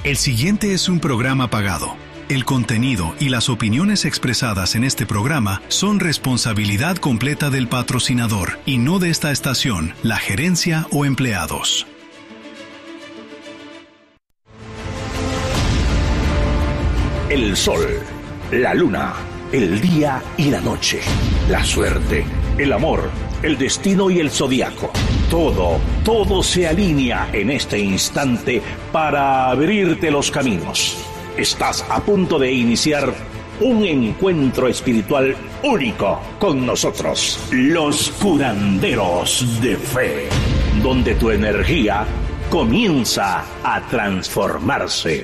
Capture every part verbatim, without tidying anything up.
El siguiente es un programa pagado. El contenido y las opiniones expresadas en este programa son responsabilidad completa del patrocinador y no de esta estación, la gerencia o empleados. El sol, la luna, el día y la noche, la suerte, el amor, el destino y el zodiaco. Todo, todo se alinea en este instante para abrirte los caminos. Estás a punto de iniciar un encuentro espiritual único con nosotros, los curanderos de fe, donde tu energía comienza a transformarse.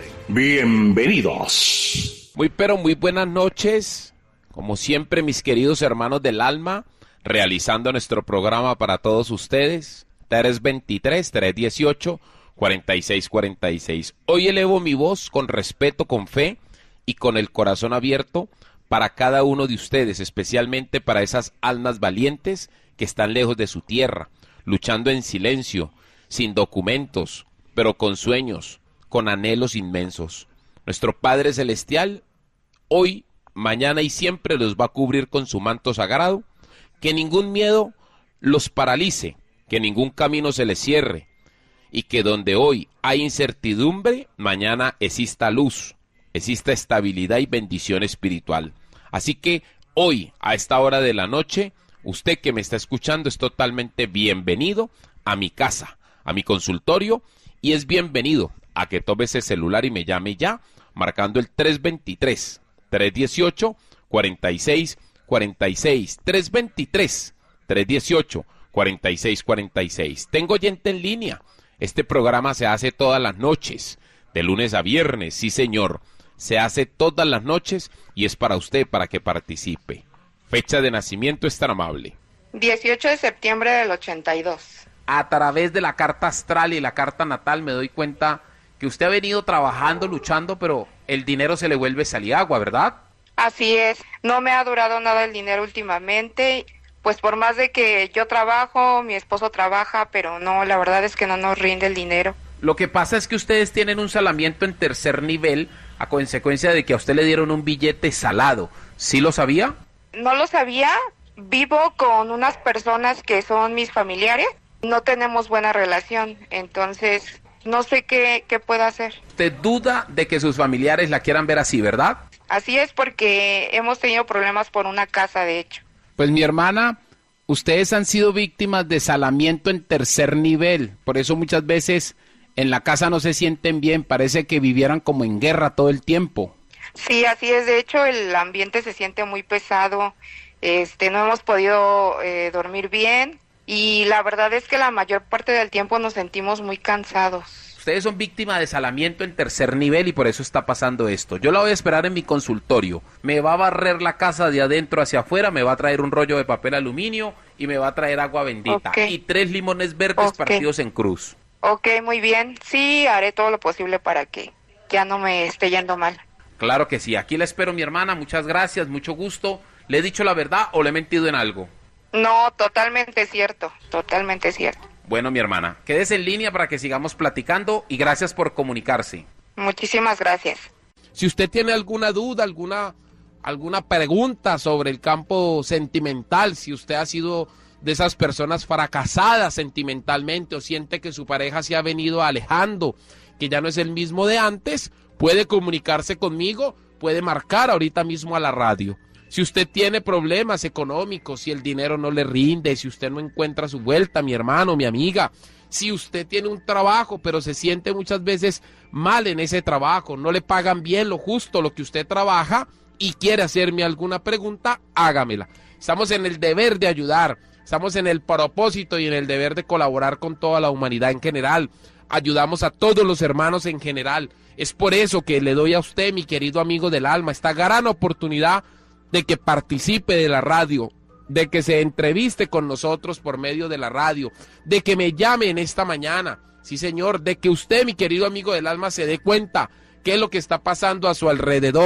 Bienvenidos. Muy pero muy buenas noches, como siempre mis queridos hermanos del alma, realizando nuestro programa para todos ustedes, tres veintitrés, tres dieciocho, cuarenta y seis cuarenta y seis. Hoy elevo mi voz con respeto, con fe y con el corazón abierto para cada uno de ustedes, especialmente para esas almas valientes que están lejos de su tierra, luchando en silencio, sin documentos, pero con sueños, con anhelos inmensos. Nuestro Padre Celestial, hoy, mañana y siempre los va a cubrir con su manto sagrado, que ningún miedo los paralice, que ningún camino se les cierre, y que donde hoy hay incertidumbre, mañana exista luz, exista estabilidad y bendición espiritual. Así que hoy, a esta hora de la noche, usted que me está escuchando es totalmente bienvenido a mi casa, a mi consultorio, y es bienvenido a que tome ese celular y me llame ya, marcando el tres veintitrés, tres dieciocho, cuarenta y seis cuarenta y seis, tres veintitrés, tres dieciocho, cuarenta y seis cuarenta y seis. Tengo oyente en línea. Este programa se hace todas las noches, de lunes a viernes, sí señor, se hace todas las noches y es para usted, para que participe. Fecha de nacimiento es tan amable. dieciocho de septiembre del ochenta y dos. A través de la carta astral y la carta natal me doy cuenta que usted ha venido trabajando, luchando, pero el dinero se le vuelve sal y agua, ¿verdad? Así es, no me ha durado nada el dinero últimamente. Pues por más de que yo trabajo, mi esposo trabaja, pero no, la verdad es que no nos rinde el dinero. Lo que pasa es que ustedes tienen un salamiento en tercer nivel a consecuencia de que a usted le dieron un billete salado. ¿Sí lo sabía? No lo sabía, vivo con unas personas que son mis familiares, no tenemos buena relación, entonces no sé qué, qué puedo hacer. Usted duda de que sus familiares la quieran ver así, ¿verdad? Así es, porque hemos tenido problemas por una casa, de hecho. Pues mi hermana, ustedes han sido víctimas de salamiento en tercer nivel, por eso muchas veces en la casa no se sienten bien, parece que vivieran como en guerra todo el tiempo. Sí, así es, de hecho el ambiente se siente muy pesado, este, no hemos podido eh, dormir bien y la verdad es que la mayor parte del tiempo nos sentimos muy cansados. Ustedes son víctimas de salamiento en tercer nivel y por eso está pasando esto. Yo la voy a esperar en mi consultorio. Me va a barrer la casa de adentro hacia afuera, me va a traer un rollo de papel aluminio y me va a traer agua bendita. Okay. Y tres limones verdes okay. partidos en cruz. Ok, muy bien. Sí, haré todo lo posible para que ya no me esté yendo mal. Claro que sí. Aquí la espero, mi hermana. Muchas gracias, mucho gusto. ¿Le he dicho la verdad o le he mentido en algo? No, totalmente cierto, totalmente cierto. Bueno, mi hermana, quédese en línea para que sigamos platicando y gracias por comunicarse. Muchísimas gracias. Si usted tiene alguna duda, alguna, alguna pregunta sobre el campo sentimental, si usted ha sido de esas personas fracasadas sentimentalmente o siente que su pareja se ha venido alejando, que ya no es el mismo de antes, puede comunicarse conmigo, puede marcar ahorita mismo a la radio. Si usted tiene problemas económicos, si el dinero no le rinde, si usted no encuentra su vuelta, mi hermano, mi amiga, si usted tiene un trabajo, pero se siente muchas veces mal en ese trabajo, no le pagan bien lo justo, lo que usted trabaja, y quiere hacerme alguna pregunta, hágamela. Estamos en el deber de ayudar, estamos en el propósito y en el deber de colaborar con toda la humanidad en general. Ayudamos a todos los hermanos en general. Es por eso que le doy a usted, mi querido amigo del alma, esta gran oportunidad de que participe de la radio, de que se entreviste con nosotros por medio de la radio, de que me llame en esta mañana, sí señor, de que usted, mi querido amigo del alma, se dé cuenta qué es lo que está pasando a su alrededor,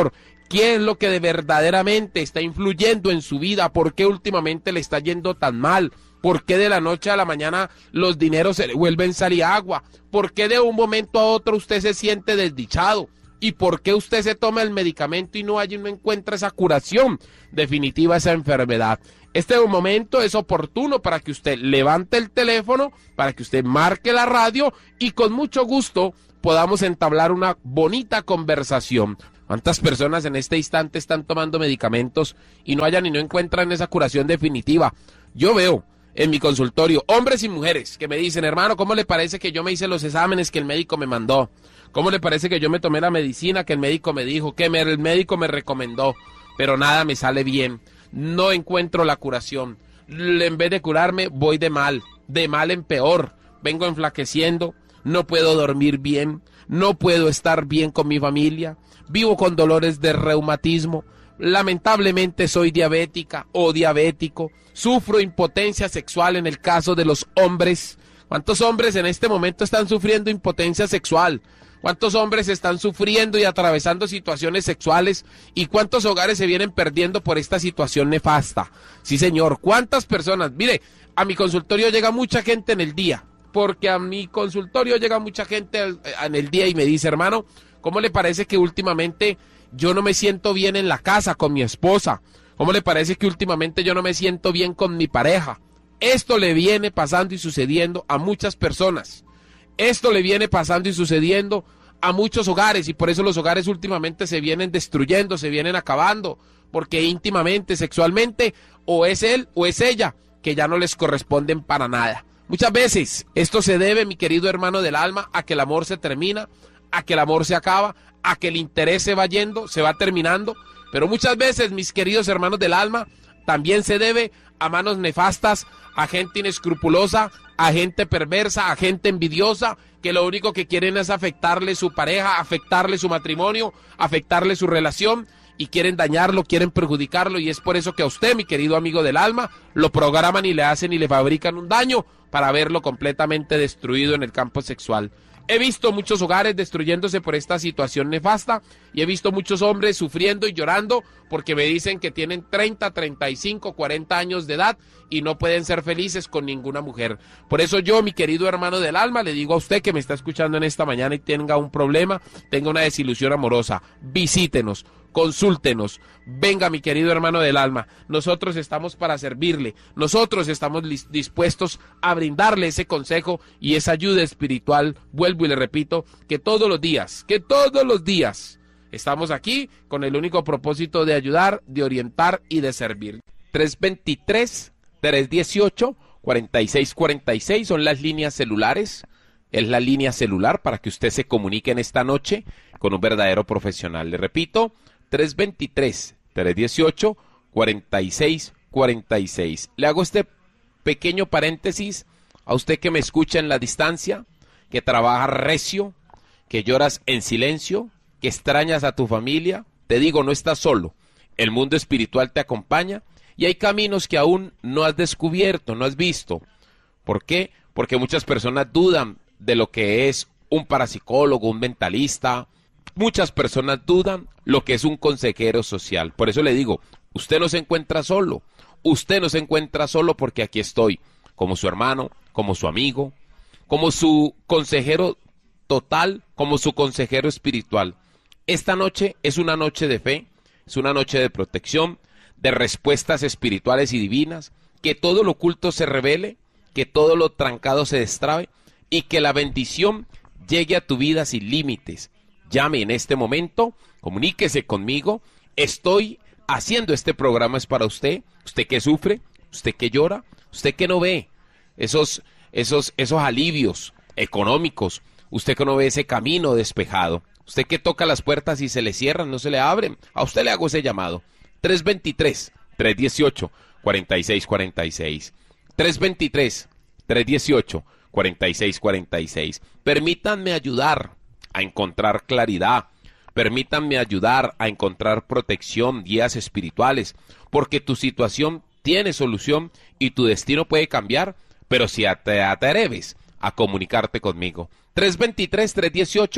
¿Qué es lo que de verdaderamente está influyendo en su vida? ¿Por qué últimamente le está yendo tan mal? ¿Por qué de la noche a la mañana los dineros se le vuelven sal y agua? ¿Por qué de un momento a otro usted se siente desdichado? ¿Y por qué usted se toma el medicamento y no hay, no encuentra esa curación definitiva a esa enfermedad? Este momento es oportuno para que usted levante el teléfono, para que usted marque la radio y con mucho gusto podamos entablar una bonita conversación. ¿Cuántas personas en este instante están tomando medicamentos y no hayan y no encuentran esa curación definitiva? Yo veo en mi consultorio hombres y mujeres que me dicen, hermano, ¿cómo le parece que yo me hice los exámenes que el médico me mandó? ¿Cómo le parece que yo me tomé la medicina que el médico me dijo, que me, el médico me recomendó? Pero nada me sale bien, no encuentro la curación. En vez de curarme, voy de mal, de mal en peor. Vengo enflaqueciendo, no puedo dormir bien, no puedo estar bien con mi familia, vivo con dolores de reumatismo, lamentablemente soy diabética o diabético, sufro impotencia sexual en el caso de los hombres. ¿Cuántos hombres en este momento están sufriendo impotencia sexual? ¿Cuántos hombres están sufriendo y atravesando situaciones sexuales? ¿Y cuántos hogares se vienen perdiendo por esta situación nefasta? Sí, señor. ¿Cuántas personas? Mire, a mi consultorio llega mucha gente en el día, porque a mi consultorio llega mucha gente en el día y me dice, hermano, ¿cómo le parece que últimamente yo no me siento bien en la casa con mi esposa? ¿Cómo le parece que últimamente yo no me siento bien con mi pareja? Esto le viene pasando y sucediendo a muchas personas. Esto le viene pasando y sucediendo a muchos hogares y por eso los hogares últimamente se vienen destruyendo, se vienen acabando, porque íntimamente, sexualmente, o es él o es ella que ya no les corresponden para nada. Muchas veces esto se debe, mi querido hermano del alma, a que el amor se termina, a que el amor se acaba, a que el interés se va yendo, se va terminando, pero muchas veces, mis queridos hermanos del alma, también se debe a manos nefastas, a gente inescrupulosa, a gente perversa, a gente envidiosa, que lo único que quieren es afectarle su pareja, afectarle su matrimonio, afectarle su relación, y quieren dañarlo, quieren perjudicarlo, y es por eso que a usted, mi querido amigo del alma, lo programan y le hacen y le fabrican un daño para verlo completamente destruido en el campo sexual. He visto muchos hogares destruyéndose por esta situación nefasta y he visto muchos hombres sufriendo y llorando porque me dicen que tienen treinta, treinta y cinco, cuarenta años de edad y no pueden ser felices con ninguna mujer. Por eso yo, mi querido hermano del alma, le digo a usted que me está escuchando en esta mañana y tenga un problema, tenga una desilusión amorosa, visítenos, consúltenos, venga mi querido hermano del alma, nosotros estamos para servirle, nosotros estamos dispuestos a brindarle ese consejo y esa ayuda espiritual, vuelvo y le repito, que todos los días, que todos los días estamos aquí con el único propósito de ayudar, de orientar y de servir. tres veintitrés, tres dieciocho, cuarenta y seis cuarenta y seis son las líneas celulares. Es la línea celular para que usted se comunique en esta noche con un verdadero profesional. Le repito, tres veintitrés, tres dieciocho, cuarenta y seis cuarenta y seis. Le hago este pequeño paréntesis a usted que me escucha en la distancia, que trabaja recio, que lloras en silencio, que extrañas a tu familia. Te digo, no estás solo. El mundo espiritual te acompaña y hay caminos que aún no has descubierto, no has visto. ¿Por qué? Porque muchas personas dudan de lo que es un parapsicólogo, un mentalista. Muchas personas dudan lo que es un consejero social. Por eso le digo, usted no se encuentra solo. Usted no se encuentra solo porque aquí estoy, como su hermano, como su amigo, como su consejero total, como su consejero espiritual. Esta noche es una noche de fe, es una noche de protección, de respuestas espirituales y divinas, que todo lo oculto se revele, que todo lo trancado se destrabe y que la bendición llegue a tu vida sin límites. Llame en este momento, comuníquese conmigo, estoy haciendo este programa es para usted, usted que sufre, usted que llora, usted que no ve esos, esos, esos alivios económicos, usted que no ve ese camino despejado, usted que toca las puertas y se le cierran, no se le abren, a usted le hago ese llamado. tres veintitrés, tres dieciocho, cuarenta y seis cuarenta y seis. tres veintitrés, tres dieciocho, cuarenta y seis cuarenta y seis. Permítanme ayudar a encontrar claridad, permítanme ayudar a encontrar protección, guías espirituales, porque tu situación tiene solución y tu destino puede cambiar, pero si te atreves a comunicarte conmigo. tres veintitrés, tres dieciocho,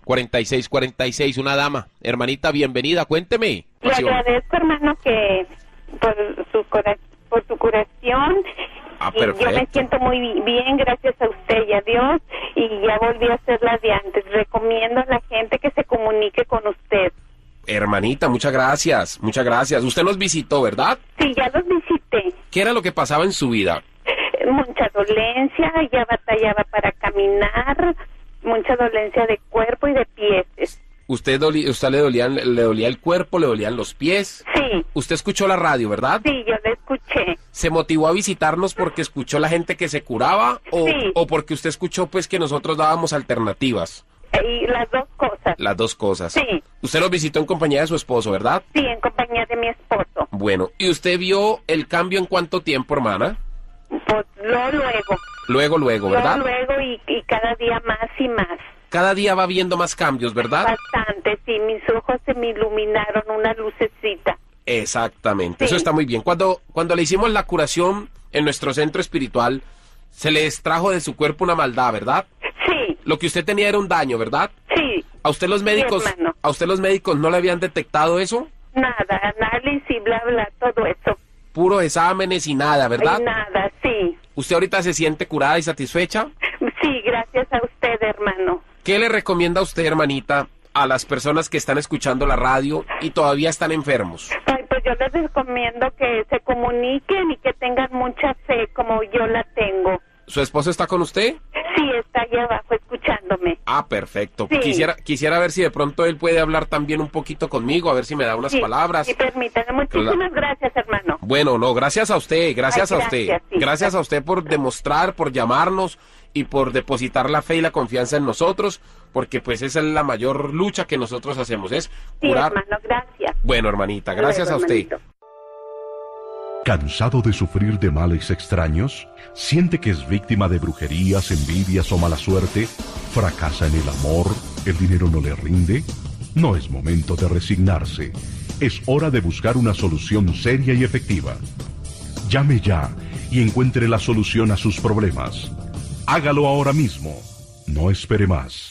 cuarenta y seis cuarenta y seis, una dama. Hermanita, bienvenida, cuénteme. Le agradezco, hermano, que por su, cura, por su curación. Ah, y perfecto. yo me siento muy bien, gracias a usted y a Dios, y ya volví a hacer la de antes. Recomiendo a la gente que se comunique con usted. Hermanita, muchas gracias, muchas gracias. Usted nos visitó, ¿verdad? Sí, ya los visité. ¿Qué era lo que pasaba en su vida? Mucha dolencia, ya batallaba para caminar, mucha dolencia de cuerpo y de pies. ¿Usted, doli- usted le, dolían, le dolía el cuerpo, le dolían los pies? Sí. Usted escuchó la radio, ¿verdad? Sí, yo la escuché. ¿Se motivó a visitarnos porque escuchó la gente que se curaba o, Sí. o porque usted escuchó pues que nosotros dábamos alternativas? Y las dos cosas. Las dos cosas. Sí. Usted nos visitó en compañía de su esposo, ¿verdad? Sí, en compañía de mi esposo. Bueno, ¿y usted vio el cambio en cuánto tiempo, hermana? Pues lo luego. Luego, luego, ¿verdad? Lo luego y, y cada día más y más. Cada día va viendo más cambios, ¿verdad? Bastante, sí. Mis ojos se me iluminaron una lucecita. Exactamente, Sí. eso está muy bien. Cuando, cuando le hicimos la curación en nuestro centro espiritual, se le extrajo de su cuerpo una maldad, ¿verdad? Sí, Lo que usted tenía era un daño, ¿verdad? sí. ¿A usted los médicos, hermano. a usted los médicos no le habían detectado eso? Nada, análisis, bla, bla, todo eso. Puro exámenes y nada, ¿verdad? Y nada, sí. ¿Usted ahorita se siente curada y satisfecha? Sí, gracias a usted, hermano. ¿Qué le recomienda a usted, hermanita, a las personas que están escuchando la radio y todavía están enfermos? Ay, pues yo les recomiendo que se comuniquen y que tengan mucha fe como yo la tengo. ¿Su esposo está con usted? Sí, está allá abajo escuchándome. Ah, perfecto. Sí. Quisiera, quisiera ver si de pronto él puede hablar también un poquito conmigo, a ver si me da unas Sí, palabras. sí, permítanme. Muchísimas gracias, hermano. Bueno, no, gracias a usted, gracias Ay, a usted. gracias, sí. Gracias a usted por demostrar, por llamarnos y por depositar la fe y la confianza en nosotros, porque pues esa es la mayor lucha que nosotros hacemos, es Sí, curar. hermano, gracias. Bueno, hermanita, gracias Luego, a usted. hermanito. ¿Cansado de sufrir de males extraños? ¿Siente que es víctima de brujerías, envidias o mala suerte? ¿Fracasa en el amor? ¿El dinero no le rinde? No es momento de resignarse. Es hora de buscar una solución seria y efectiva. Llame ya y encuentre la solución a sus problemas. Hágalo ahora mismo. No espere más.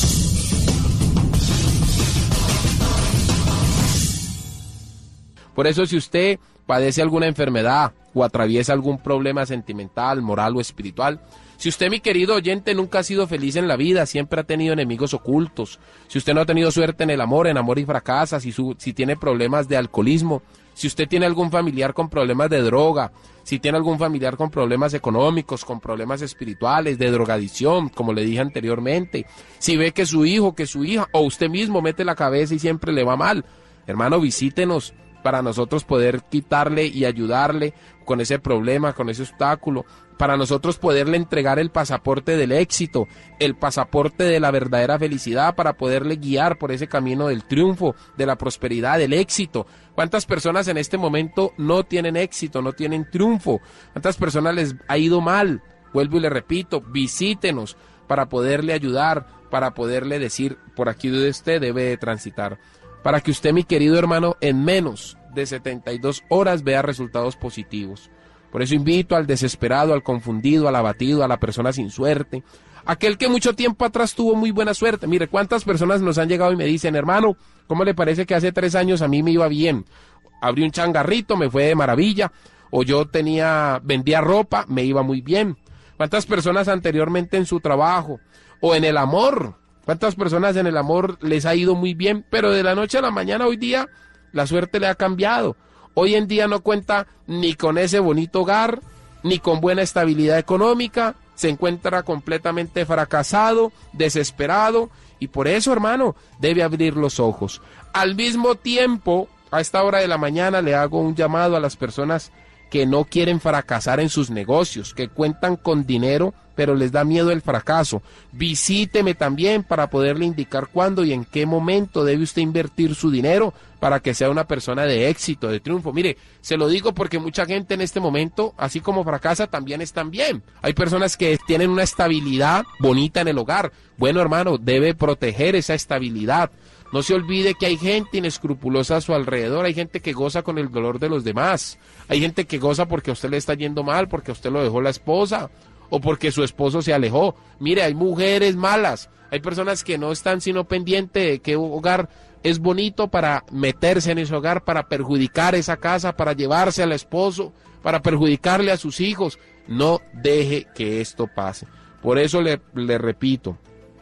Por eso, si usted padece alguna enfermedad o atraviesa algún problema sentimental, moral o espiritual, si usted, mi querido oyente, nunca ha sido feliz en la vida, siempre ha tenido enemigos ocultos, si usted no ha tenido suerte en el amor, en amor y fracasa, si, su, si tiene problemas de alcoholismo, si usted tiene algún familiar con problemas de droga, si tiene algún familiar con problemas económicos, con problemas espirituales, de drogadicción, como le dije anteriormente, si ve que su hijo, que su hija o usted mismo mete la cabeza y siempre le va mal, hermano, visítenos para nosotros poder quitarle y ayudarle con ese problema, con ese obstáculo, para nosotros poderle entregar el pasaporte del éxito, el pasaporte de la verdadera felicidad, para poderle guiar por ese camino del triunfo, de la prosperidad, del éxito. ¿Cuántas personas en este momento no tienen éxito, no tienen triunfo? ¿Cuántas personas les ha ido mal? Vuelvo y le repito, visítenos para poderle ayudar, para poderle decir, por aquí usted debe de transitar, para que usted, mi querido hermano, en menos de setenta y dos horas vea resultados positivos. Por eso invito al desesperado, al confundido, al abatido, a la persona sin suerte, aquel que mucho tiempo atrás tuvo muy buena suerte. Mire, cuántas personas nos han llegado y me dicen, hermano, ¿cómo le parece que hace tres años a mí me iba bien? Abrí un changarrito, me fue de maravilla, o yo tenía, vendía ropa, me iba muy bien. ¿Cuántas personas anteriormente en su trabajo o en el amor? ¿Cuántas personas en el amor les ha ido muy bien? Pero de la noche a la mañana hoy día la suerte le ha cambiado. Hoy en día no cuenta ni con ese bonito hogar, ni con buena estabilidad económica, se encuentra completamente fracasado, desesperado, y por eso, hermano, debe abrir los ojos. Al mismo tiempo, a esta hora de la mañana le hago un llamado a las personas que no quieren fracasar en sus negocios, que cuentan con dinero, pero les da miedo el fracaso. Visíteme también para poderle indicar cuándo y en qué momento debe usted invertir su dinero para que sea una persona de éxito, de triunfo. Mire, se lo digo porque mucha gente en este momento, así como fracasa, también están bien. Hay personas que tienen una estabilidad bonita en el hogar. Bueno, hermano, debe proteger esa estabilidad. No se olvide que hay gente inescrupulosa a su alrededor, hay gente que goza con el dolor de los demás, hay gente que goza porque a usted le está yendo mal, porque a usted lo dejó la esposa, o porque su esposo se alejó. Mire, hay mujeres malas, Hay personas que no están sino pendientes de qué hogar es bonito para meterse en ese hogar, para perjudicar esa casa, para llevarse al esposo, para perjudicarle a sus hijos. No deje que esto pase. Por eso le, le repito,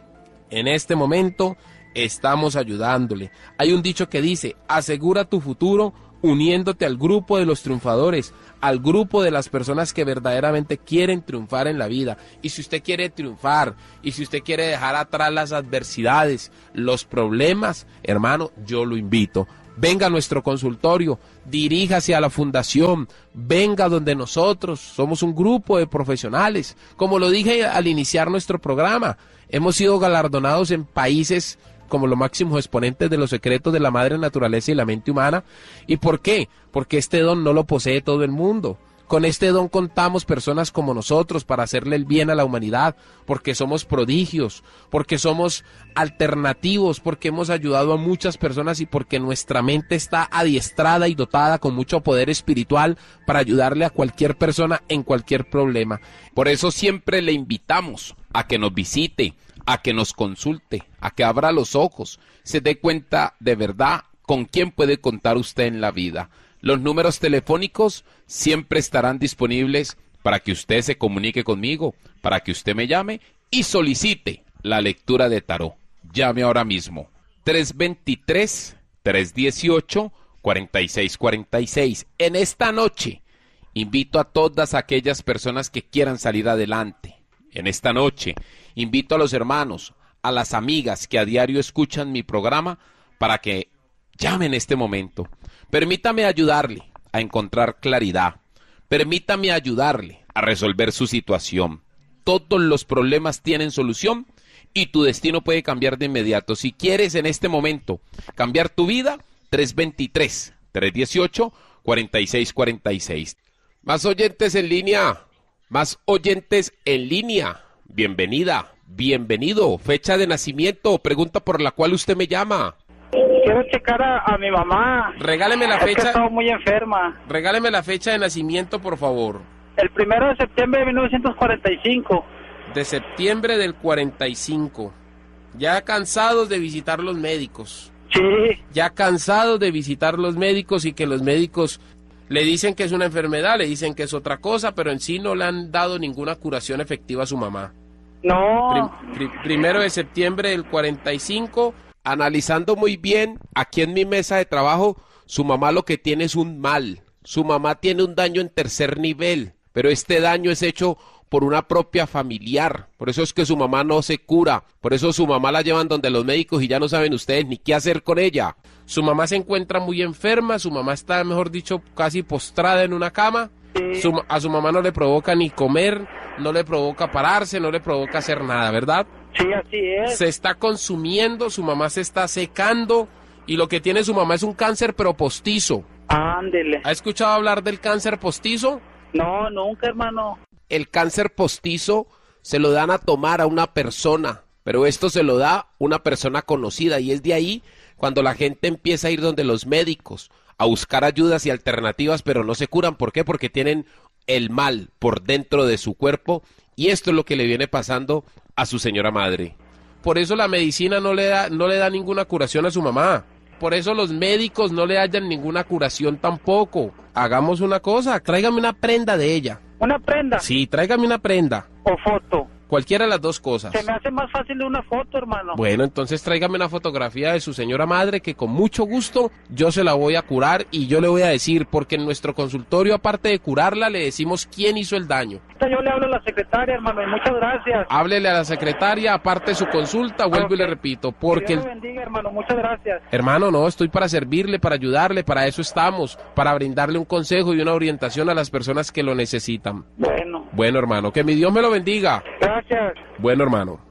en este momento estamos ayudándole. Hay un dicho que dice, asegura tu futuro uniéndote al grupo de los triunfadores, al grupo de las personas que verdaderamente quieren triunfar en la vida. Y si usted quiere triunfar, y si usted quiere dejar atrás las adversidades, los problemas, hermano, yo lo invito. Venga a nuestro consultorio, diríjase a la fundación, venga donde nosotros somos un grupo de profesionales. Como lo dije al iniciar nuestro programa, hemos sido galardonados en países como los máximos exponentes de los secretos de la madre naturaleza y la mente humana. ¿Y por qué? Porque este don no lo posee todo el mundo. Con este don contamos personas como nosotros para hacerle el bien a la humanidad, porque somos prodigios, porque somos alternativos, porque hemos ayudado a muchas personas y porque nuestra mente está adiestrada y dotada con mucho poder espiritual para ayudarle a cualquier persona en cualquier problema. Por eso siempre le invitamos a que nos visite, a que nos consulte, a que abra los ojos, se dé cuenta de verdad con quién puede contar usted en la vida. Los números telefónicos siempre estarán disponibles para que usted se comunique conmigo, para que usted me llame y solicite la lectura de tarot. Llame ahora mismo. tres dos tres, tres uno ocho, cuatro seis cuatro seis. En esta noche invito a todas aquellas personas que quieran salir adelante. En esta noche invito a los hermanos, a las amigas que a diario escuchan mi programa para que llamen en este momento. Permítame ayudarle a encontrar claridad. Permítame ayudarle a resolver su situación. Todos los problemas tienen solución y tu destino puede cambiar de inmediato. Si quieres en este momento cambiar tu vida, tres dos tres, tres uno ocho, cuatro seis cuatro seis. Más oyentes en línea, más oyentes en línea. Bienvenida, bienvenido. Fecha de nacimiento, pregunta por la cual usted me llama. Quiero checar a, a mi mamá. Regáleme la es fecha. Que he estado muy enferma. Regáleme la fecha de nacimiento, por favor. El primero de septiembre de mil novecientos cuarenta y cinco. De septiembre del cuarenta y cinco. Ya cansados de visitar los médicos. Sí. Ya cansados de visitar los médicos y que los médicos le dicen que es una enfermedad, le dicen que es otra cosa, pero en sí no le han dado ninguna curación efectiva a su mamá. No. Prim, prim, primero de septiembre del cuarenta y cinco. Analizando muy bien, aquí en mi mesa de trabajo, su mamá lo que tiene es un mal. Su mamá tiene un daño en tercer nivel, pero este daño es hecho por una propia familiar. Por eso es que su mamá no se cura. Por eso su mamá la llevan donde los médicos y ya no saben ustedes ni qué hacer con ella. Su mamá se encuentra muy enferma, su mamá está, mejor dicho, casi postrada en una cama. Sí. Su, a su mamá no le provoca ni comer, no le provoca pararse, no le provoca hacer nada, ¿verdad? Sí, así es. Se está consumiendo, su mamá se está secando y lo que tiene su mamá es un cáncer pero postizo. Ándele. ¿Ha escuchado hablar del cáncer postizo? No, nunca, hermano. El cáncer postizo se lo dan a tomar a una persona, pero esto se lo da una persona conocida y es de ahí cuando la gente empieza a ir donde los médicos a buscar ayudas y alternativas, pero no se curan. ¿Por qué? Porque tienen el mal por dentro de su cuerpo y esto es lo que le viene pasando a su señora madre. Por eso la medicina no le da, no le da ninguna curación a su mamá. Por eso los médicos no le hallan ninguna curación tampoco. Hagamos una cosa, tráigame una prenda de ella. ¿Una prenda? Sí, tráigame una prenda. ¿O foto? Cualquiera de las dos cosas. Se me hace más fácil de una foto, hermano. Bueno, entonces tráigame una fotografía de su señora madre que con mucho gusto yo se la voy a curar y yo le voy a decir, porque en nuestro consultorio, aparte de curarla, le decimos quién hizo el daño. Yo le hablo a la secretaria, hermano, y muchas gracias. Háblele a la secretaria, aparte de su consulta, vuelvo okay. Y le repito, porque... Dios lo bendiga, hermano, muchas gracias. Hermano, no, estoy para servirle, para ayudarle, para eso estamos, para brindarle un consejo y una orientación a las personas que lo necesitan. Bueno. Bueno, hermano, que mi Dios me lo bendiga. Gracias. Bueno, hermano.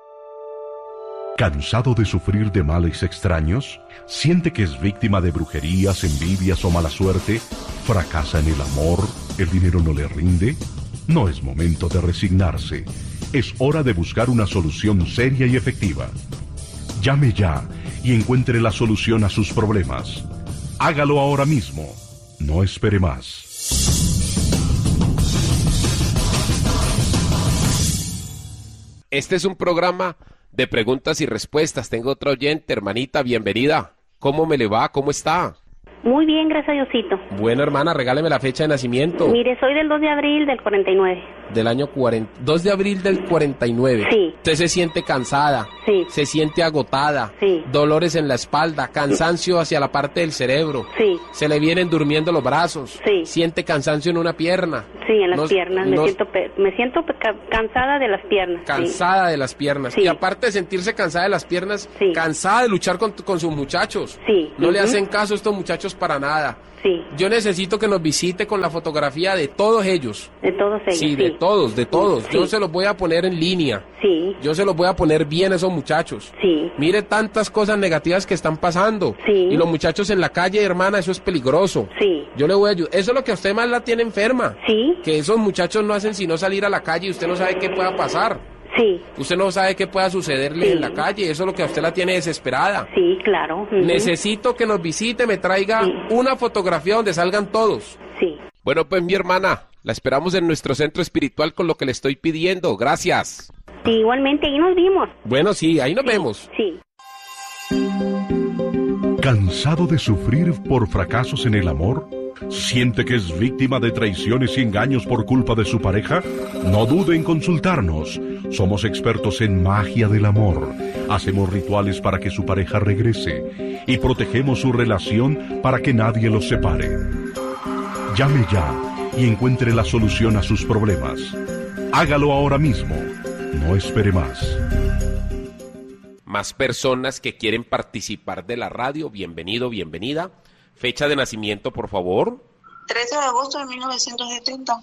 ¿Cansado de sufrir de males extraños? ¿Siente que es víctima de brujerías, envidias o mala suerte? ¿Fracasa en el amor? ¿El dinero no le rinde? No es momento de resignarse. Es hora de buscar una solución seria y efectiva. Llame ya y encuentre la solución a sus problemas. Hágalo ahora mismo. No espere más. Este es un programa de preguntas y respuestas. Tengo otra oyente, hermanita, bienvenida. ¿Cómo me le va? ¿Cómo está? Muy bien, gracias a Diosito. Bueno, hermana, regáleme la fecha de nacimiento. Mire, soy del dos de abril del cuarenta y nueve. Del año cuarenta, dos de abril del cuarenta y nueve. Sí. Usted se siente cansada. Sí. Se siente agotada. Sí. Dolores en la espalda, cansancio hacia la parte del cerebro. Sí. Se le vienen durmiendo los brazos. Sí. Siente cansancio en una pierna. Sí, en las No- piernas. Me no- siento pe- me siento pe- ca- cansada de las piernas. Cansada de las piernas. Sí. Y aparte de sentirse cansada de las piernas, Sí. cansada de luchar con, con sus muchachos. Sí. No le Ujú. hacen caso a estos muchachos para nada. Sí. Yo necesito que nos visite con la fotografía de todos ellos. De todos ellos. Sí, de todos, de todos. Sí. Yo se los voy a poner en línea. Sí. Yo se los voy a poner bien a esos muchachos. Sí. Mire tantas cosas negativas que están pasando. Sí. Y los muchachos en la calle, hermana, eso es peligroso. Sí. Yo le voy a ayudar. Eso es lo que a usted más la tiene enferma. Sí. Que esos muchachos no hacen sino salir a la calle y usted no sabe qué pueda pasar. Sí. Usted no sabe qué pueda sucederle Sí. en la calle. Eso es lo que a usted la tiene desesperada. Sí, claro. Ujú. Necesito que nos visite, me traiga Sí. una fotografía donde salgan todos. Sí. Bueno, pues mi hermana, la esperamos en nuestro centro espiritual con lo que le estoy pidiendo. Gracias. Sí, igualmente, ahí nos vimos. Bueno, sí, ahí nos vemos. Sí. ¿Cansado de sufrir por fracasos en el amor? ¿Siente que es víctima de traiciones y engaños por culpa de su pareja? No dude en consultarnos. Somos expertos en magia del amor. Hacemos rituales para que su pareja regrese y protegemos su relación para que nadie los separe. Llame ya y encuentre la solución a sus problemas. Hágalo ahora mismo. No espere más. Más personas que quieren participar de la radio, bienvenido, bienvenida. Fecha de nacimiento, por favor. trece de agosto de mil novecientos setenta.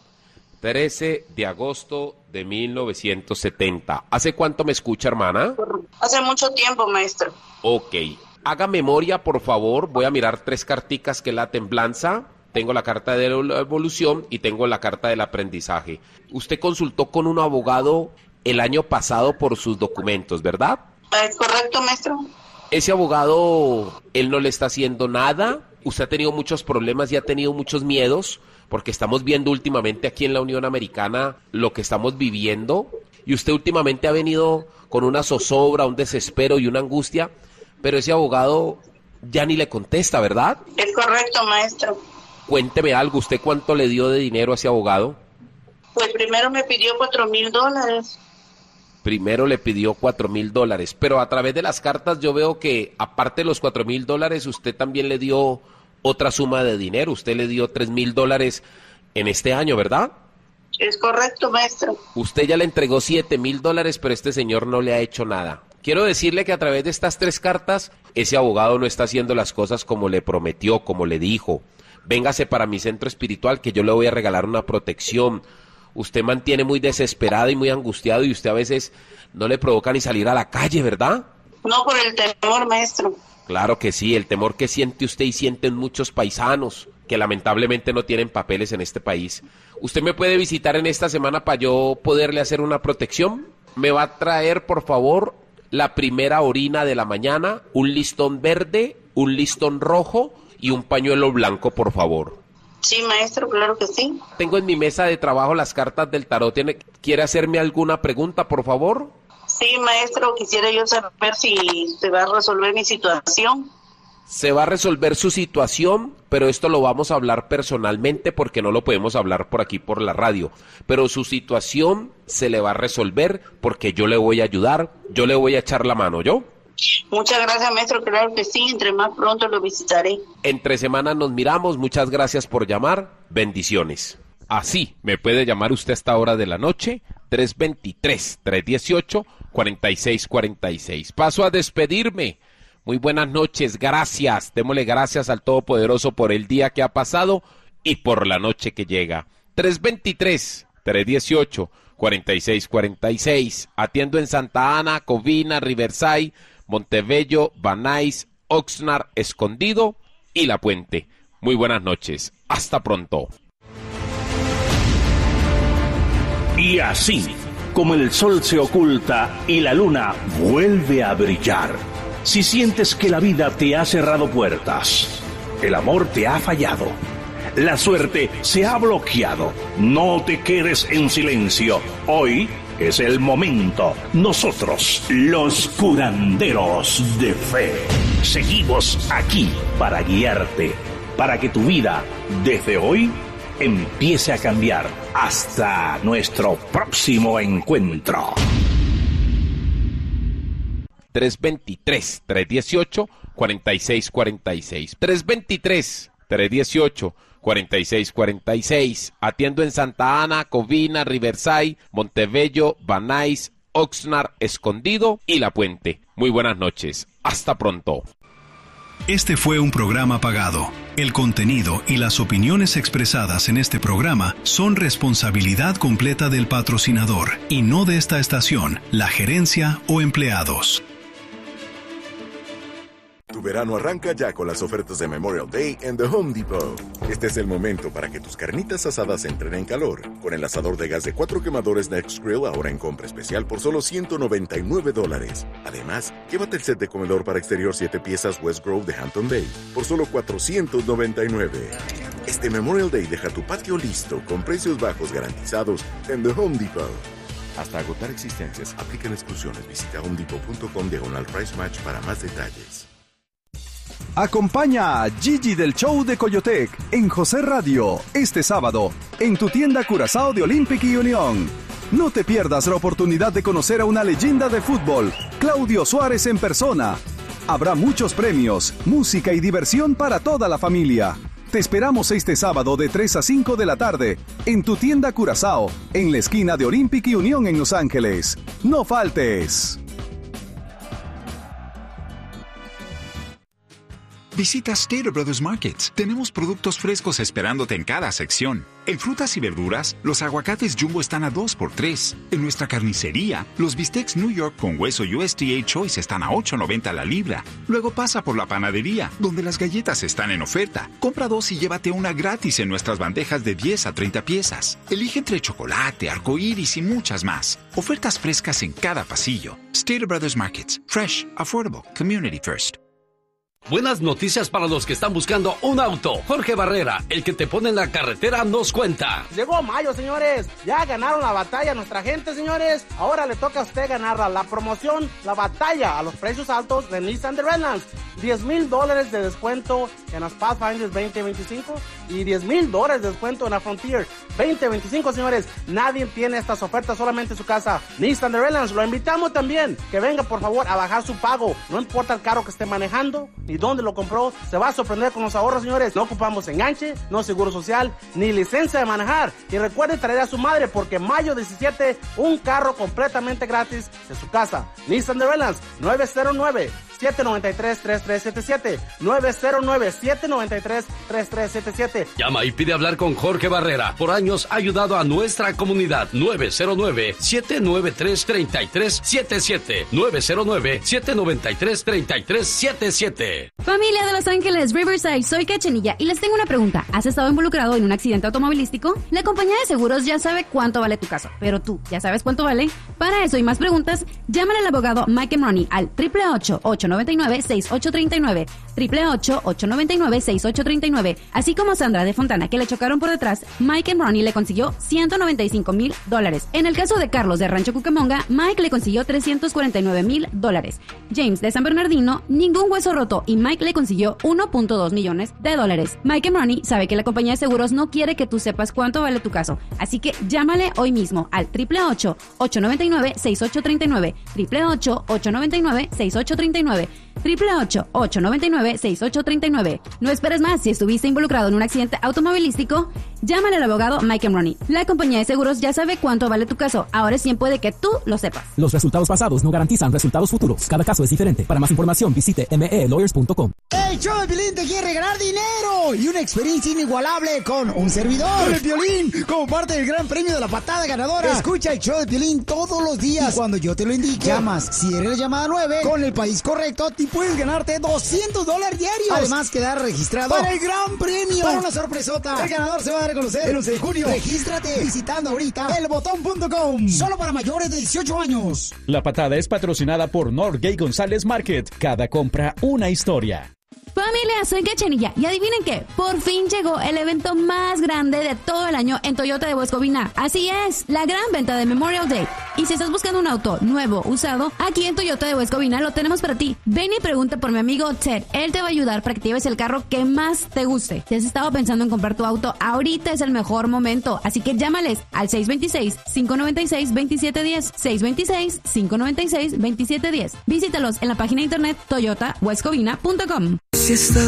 trece de agosto de mil novecientos setenta. ¿Hace cuánto me escucha, hermana? Hace mucho tiempo, maestro. Ok. Haga memoria, por favor. Voy a mirar tres carticas, que es la temblanza. Tengo la carta de la evolución y tengo la carta del aprendizaje. Usted consultó con un abogado el año pasado por sus documentos, ¿verdad? ¿Es correcto, maestro? Ese abogado, él no le está haciendo nada. Usted ha tenido muchos problemas y ha tenido muchos miedos, porque estamos viendo últimamente aquí en la Unión Americana lo que estamos viviendo. Y usted últimamente ha venido con una zozobra, un desespero y una angustia, pero ese abogado ya ni le contesta, ¿verdad? Es correcto, maestro. Cuénteme algo, ¿usted cuánto le dio de dinero a ese abogado? Pues primero me pidió cuatro mil dólares. Primero le pidió cuatro mil dólares, pero a través de las cartas yo veo que aparte de los cuatro mil dólares, usted también le dio otra suma de dinero. Usted le dio tres mil dólares en este año, ¿verdad? Es correcto, maestro. Usted ya le entregó siete mil dólares, pero este señor no le ha hecho nada. Quiero decirle que a través de estas tres cartas, ese abogado no está haciendo las cosas como le prometió, como le dijo. Véngase para mi centro espiritual que yo le voy a regalar una protección. Usted mantiene muy desesperado y muy angustiado y usted a veces no le provoca ni salir a la calle, ¿verdad? No por el temor, maestro. Claro que sí, el temor que siente usted y sienten muchos paisanos que lamentablemente no tienen papeles en este país. ¿Usted me puede visitar en esta semana para yo poderle hacer una protección? Me va a traer, por favor, la primera orina de la mañana, un listón verde, un listón rojo y un pañuelo blanco, por favor. Sí, maestro, claro que sí. Tengo en mi mesa de trabajo las cartas del tarot. ¿Tiene, ¿Quiere hacerme alguna pregunta, por favor? Sí, maestro, quisiera yo saber si se va a resolver mi situación. Se va a resolver su situación, pero esto lo vamos a hablar personalmente porque no lo podemos hablar por aquí por la radio. Pero su situación se le va a resolver porque yo le voy a ayudar, yo le voy a echar la mano, ¿yo? Muchas gracias, maestro, claro que sí, entre más pronto lo visitaré. Entre semanas nos miramos, muchas gracias por llamar, bendiciones. Así me puede llamar usted a esta hora de la noche, tres dos tres, tres uno ocho, cuatro seis cuatro seis. Paso a despedirme. Muy buenas noches, gracias. Démosle gracias al Todopoderoso por el día que ha pasado y por la noche que llega. tres dos tres, tres uno ocho, cuatro seis cuatro seis. Atiendo en Santa Ana, Covina, Riverside, Montebello, Banais, Oxnard, Escondido y La Puente. Muy buenas noches. Hasta pronto. Y así, como el sol se oculta y la luna vuelve a brillar, si sientes que la vida te ha cerrado puertas, el amor te ha fallado, la suerte se ha bloqueado, no te quedes en silencio. Hoy Es el momento. Nosotros, los curanderos de fe, seguimos aquí para guiarte, para que tu vida, desde hoy, empiece a cambiar. Hasta nuestro próximo encuentro. tres dos tres, tres uno ocho, cuatro seis cuatro seis. tres dos tres, tres uno ocho, cuatro seis cuatro seis. Atiendo en Santa Ana, Covina, Riverside, Montebello, Van Nuys, Oxnard, Escondido y La Puente. Muy buenas noches. Hasta pronto. Este fue un programa pagado. El contenido y las opiniones expresadas en este programa son responsabilidad completa del patrocinador y no de esta estación, la gerencia o empleados. Tu verano arranca ya con las ofertas de Memorial Day en The Home Depot. Este es el momento para que tus carnitas asadas entren en calor. Con el asador de gas de cuatro quemadores Nextgrill ahora en compra especial por solo ciento noventa y nueve dólares. Además, llévate el set de comedor para exterior siete piezas West Grove de Hampton Bay por solo cuatrocientos noventa y nueve. Este Memorial Day deja tu patio listo con precios bajos garantizados en The Home Depot. Hasta agotar existencias, aplican exclusiones. Visita homedepot punto com diagonal price match para más detalles. Acompaña a Gigi del show de Coyotec en José Radio este sábado en tu tienda Curazao de Olympic y Unión. No te pierdas la oportunidad de conocer a una leyenda de fútbol, Claudio Suárez en persona. Habrá muchos premios, música y diversión para toda la familia. Te esperamos este sábado de tres a cinco de la tarde en tu tienda Curazao, en la esquina de Olympic y Unión en Los Ángeles. ¡No faltes! Visita Stater Brothers Markets. Tenemos productos frescos esperándote en cada sección. En frutas y verduras, los aguacates Jumbo están a dos por tres. En nuestra carnicería, los bistecs New York con hueso U S D A Choice están a ocho noventa la libra. Luego pasa por la panadería, donde las galletas están en oferta. Compra dos y llévate una gratis en nuestras bandejas de diez a treinta piezas. Elige entre chocolate, arcoíris y muchas más. Ofertas frescas en cada pasillo. Stater Brothers Markets. Fresh, affordable, community first. Buenas noticias para los que están buscando un auto. Jorge Barrera, el que te pone en la carretera, nos cuenta. Llegó mayo, señores. Ya ganaron la batalla nuestra gente, señores. Ahora le toca a usted ganarla. La promoción, la batalla a los precios altos de Nissan de Redlands. diez mil dólares de descuento en las Pathfinders veinte veinticinco y diez mil dólares de descuento en la Frontier veinte veinticinco, señores. Nadie tiene estas ofertas, solamente en su casa. Nissan de Redlands, lo invitamos también. Que venga, por favor, a bajar su pago. No importa el carro que esté manejando ni dónde lo compró, se va a sorprender con los ahorros, señores. No ocupamos enganche, no seguro social, ni licencia de manejar. Y recuerde traer a su madre, porque mayo diecisiete, un carro completamente gratis de su casa. Nissan de Redlands, nueve cero nueve, siete nueve tres, tres tres siete siete, nueve cero nueve, siete nueve tres, tres tres siete siete. Llama y pide hablar con Jorge Barrera. Por años ha ayudado a nuestra comunidad. nueve cero nueve, siete nueve tres, tres tres siete siete, nueve cero nueve, siete nueve tres, tres tres siete siete. Familia de Los Ángeles, Riverside, soy Cachanilla y les tengo una pregunta. ¿Has estado involucrado en un accidente automovilístico? La compañía de seguros ya sabe cuánto vale tu caso, pero tú, ¿ya sabes cuánto vale? Para eso y más preguntas, llámale al abogado Mike Money al triple ocho, ocho nueve nueve, seis ocho tres nueve, triple ocho, ocho nueve nueve, seis ocho tres nueve. Así como Sandra de Fontana, que le chocaron por detrás, Mike Ronnie le consiguió ciento noventa y cinco mil dólares. En el caso de Carlos de Rancho Cucamonga, Mike le consiguió trescientos cuarenta y nueve mil dólares. James de San Bernardino, ningún hueso roto y Mike le consiguió uno punto dos millones de dólares. Mike Ronnie sabe que la compañía de seguros no quiere que tú sepas cuánto vale tu caso, así que llámale hoy mismo al triple ocho, ocho nueve nueve, seis ocho tres nueve, triple ocho, ocho nueve nueve, seis ocho tres nueve, triple ocho, ocho nueve nueve, seis ocho tres nueve. No esperes más. Si estuviste involucrado en un accidente automovilístico, llámale al abogado Mike Ronnie. La compañía de seguros ya sabe cuánto vale tu caso. Ahora es tiempo de que tú lo sepas. Los resultados pasados no garantizan resultados futuros. Cada caso es diferente. Para más información, visite m e lawyers punto com. El show de Piolín te quiere regalar dinero y una experiencia inigualable con un servidor. Con el Piolín, como parte del gran premio de la patada ganadora. Escucha el show de Piolín todos los días. Y cuando yo te lo indique, llamas. Si eres la llamada nueve, con el país correcto, y puedes ganarte doscientos dólares diarios. Además, quedar registrado para el gran premio. Para una sorpresota. El ganador se va a reconocer el once de junio. Regístrate visitando ahorita el botón punto com. Solo para mayores de dieciocho años. La patada es patrocinada por Norgay González Market. Cada compra, una historia. Familia, soy Cachanilla y adivinen qué, por fin llegó el evento más grande de todo el año en Toyota de Huescovina. Así es, la gran venta de Memorial Day. Y si estás buscando un auto nuevo, usado, aquí en Toyota de Huescovina lo tenemos para ti. Ven y pregunta por mi amigo Ted, él te va a ayudar para que te lleves el carro que más te guste. Si has estado pensando en comprar tu auto, ahorita es el mejor momento, así que llámales al seis dos seis, cinco nueve seis, dos siete uno cero, seis dos seis, cinco nueve seis, dos siete uno cero. Visítalos en la página de internet toyota huescovina punto com. Si está